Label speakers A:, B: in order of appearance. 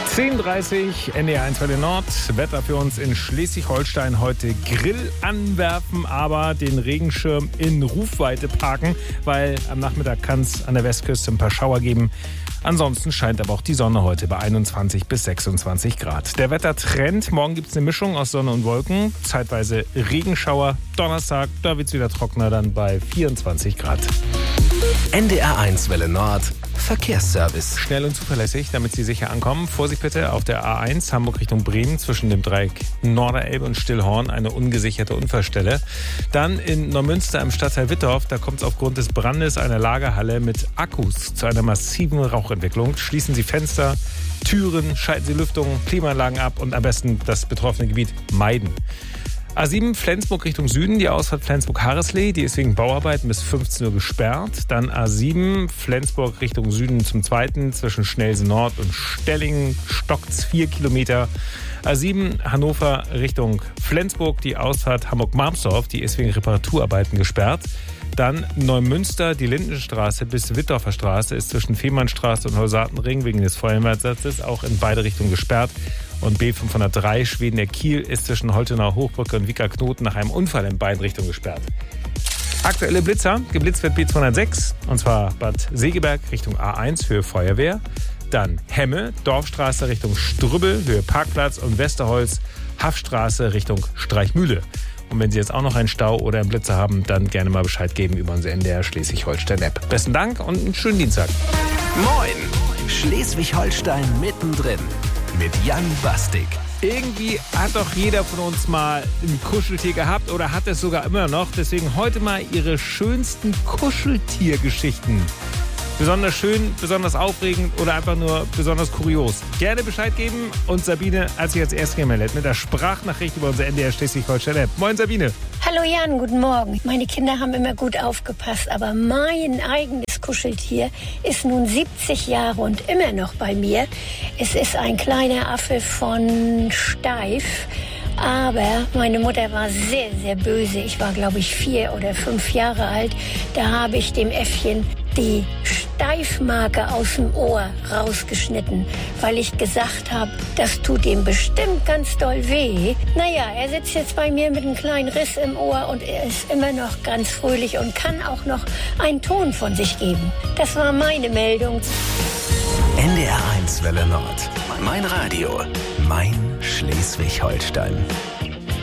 A: 10:30 NDR1 Welle Nord. Wetter für uns in Schleswig-Holstein heute: Grill anwerfen, aber den Regenschirm in Rufweite parken, weil am Nachmittag kann es an der Westküste ein paar Schauer geben. Ansonsten scheint aber auch die Sonne heute bei 21 bis 26 Grad. Der Wettertrend: Morgen gibt es eine Mischung aus Sonne und Wolken, zeitweise Regenschauer. Donnerstag, da wird es wieder trockener, dann bei 24 Grad.
B: NDR1 Welle Nord Verkehrsservice.
A: Schnell und zuverlässig, damit Sie sicher ankommen. Vorsicht bitte auf der A1 Hamburg Richtung Bremen zwischen dem Dreieck Norderelbe und Stillhorn, eine ungesicherte Unfallstelle. Dann in Neumünster im Stadtteil Wittorf, da kommt es aufgrund des Brandes einer Lagerhalle mit Akkus zu einer massiven Rauchentwicklung. Schließen Sie Fenster, Türen, schalten Sie Lüftung, Klimaanlagen ab und am besten das betroffene Gebiet meiden. A7 Flensburg Richtung Süden, die Ausfahrt Flensburg-Harreslee, die ist wegen Bauarbeiten bis 15 Uhr gesperrt. Dann A7 Flensburg Richtung Süden zum Zweiten zwischen Schnelsen Nord und Stellingen, stockt's 4 Kilometer. A7 Hannover Richtung Flensburg, die Ausfahrt Hamburg-Marmsdorf, die ist wegen Reparaturarbeiten gesperrt. Dann Neumünster, die Lindenstraße bis Wittorfer Straße ist zwischen Fehmarnstraße und Holsatenring wegen des Feuerwehreinsatzes auch in beide Richtungen gesperrt. Und B503 Schweden-Kiel ist zwischen Holtenauer Hochbrücke und Wickerknoten nach einem Unfall in beiden Richtungen gesperrt. Aktuelle Blitzer: geblitzt wird B206, und zwar Bad Segeberg Richtung A1 Höhe Feuerwehr. Dann Hemme, Dorfstraße Richtung Strübbel Höhe Parkplatz und Westerholz, Haffstraße Richtung Streichmühle. Und wenn Sie jetzt auch noch einen Stau oder einen Blitzer haben, dann gerne mal Bescheid geben über unsere NDR Schleswig-Holstein-App. Besten Dank und einen schönen Dienstag.
B: Moin! Schleswig-Holstein mittendrin mit Jan Bastik.
A: Irgendwie hat doch jeder von uns mal ein Kuscheltier gehabt oder hat es sogar immer noch. Deswegen heute mal Ihre schönsten Kuscheltiergeschichten. Besonders schön, besonders aufregend oder einfach nur besonders kurios. Gerne Bescheid geben. Und Sabine hat sich als Erste gemeldet mit der Sprachnachricht über unsere NDR Schleswig-Holstein-App. Moin Sabine.
C: Hallo Jan, guten Morgen. Meine Kinder haben immer gut aufgepasst, aber mein eigenes Kuscheltier ist nun 70 Jahre und immer noch bei mir. Es ist ein kleiner Affe von Steif. Aber meine Mutter war sehr, sehr böse. Ich war, glaube ich, 4 oder 5 Jahre alt. Da habe ich dem Äffchen die Steifmarke aus dem Ohr rausgeschnitten, weil ich gesagt habe, das tut ihm bestimmt ganz doll weh. Naja, er sitzt jetzt bei mir mit einem kleinen Riss im Ohr und er ist immer noch ganz fröhlich und kann auch noch einen Ton von sich geben. Das war meine Meldung.
B: NDR1 Welle Nord. Mein Radio. Mein Schleswig-Holstein.